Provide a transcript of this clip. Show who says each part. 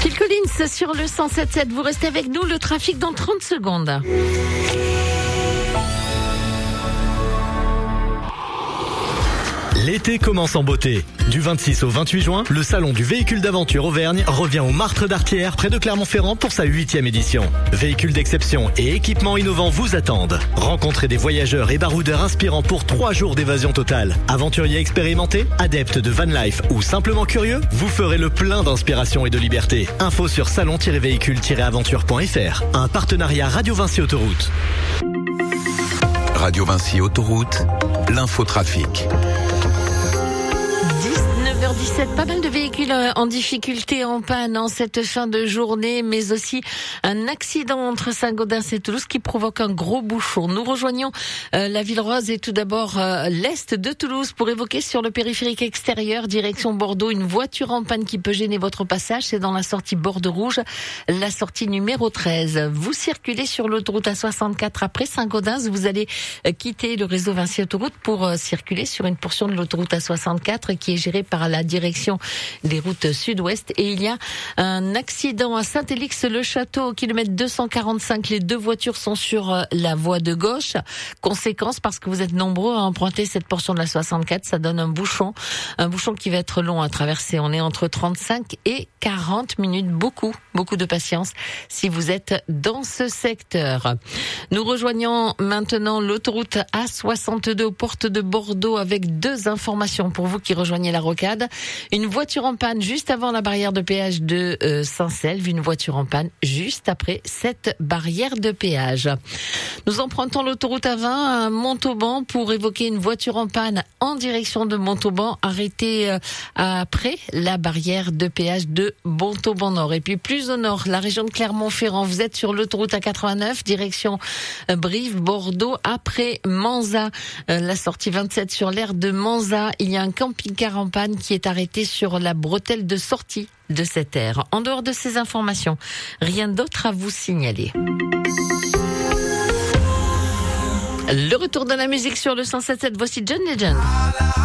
Speaker 1: Phil Collins sur le 107.7. Vous restez avec nous, le trafic dans 30 secondes.
Speaker 2: L'été commence en beauté. Du 26 au 28 juin, le salon du véhicule d'aventure Auvergne revient au Martre d'Artière près de Clermont-Ferrand pour sa 8e édition. Véhicules d'exception et équipements innovants vous attendent. Rencontrez des voyageurs et baroudeurs inspirants pour 3 jours d'évasion totale. Aventuriers expérimentés, adeptes de van life ou simplement curieux, vous ferez le plein d'inspiration et de liberté. Info sur salon-véhicule-aventure.fr. Un partenariat Radio Vinci Autoroute.
Speaker 3: Radio Vinci Autoroute, l'infotrafic.
Speaker 1: 9h17, pas mal de véhicules en difficulté, en panne en cette fin de journée, mais aussi un accident entre Saint-Gaudens et Toulouse qui provoque un gros bouchon. Nous rejoignons la Ville Rose et tout d'abord l'est de Toulouse pour évoquer sur le périphérique extérieur, direction Bordeaux, une voiture en panne qui peut gêner votre passage. C'est dans la sortie Bordeaux-Rouge, la sortie numéro 13. Vous circulez sur l'autoroute A64 après Saint-Gaudens, vous allez quitter le réseau Vinci Autoroute pour circuler sur une portion de l'autoroute A64 qui est gérée par la direction des routes sud-ouest, et il y a un accident à Saint-Élix-le-Château au kilomètre 245. Les deux voitures sont sur la voie de gauche. Conséquence, parce que vous êtes nombreux à emprunter cette portion de la 64, ça donne un bouchon qui va être long à traverser. On est entre 35 et 40 minutes. Beaucoup de patience si vous êtes dans ce secteur. Nous rejoignons maintenant l'autoroute A62 aux portes de Bordeaux avec deux informations pour vous qui rejoignez la rocade. Une voiture en panne juste avant la barrière de péage de Saint-Selve, une voiture en panne juste après cette barrière de péage. Nous empruntons l'autoroute A20 à Montauban pour évoquer une voiture en panne en direction de Montauban, arrêtée après la barrière de péage de Montauban-Nord. Et puis plus au nord, la région de Clermont-Ferrand, vous êtes sur l'autoroute A89, direction Brive-Bordeaux, après Manzat, la sortie 27 sur l'aire de Manzat. Il y a un camping-car en panne qui est arrêté sur la bretelle de sortie de cette aire. En dehors de ces informations, rien d'autre à vous signaler. Le retour de la musique sur le 107.7, voici John Legend.